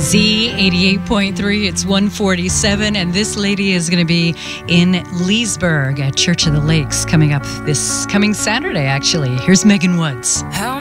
Z88.3, it's 147, and this lady is going to be in Leesburg at Church of the Lakes coming up this coming Saturday, actually. Here's Megan Woods. How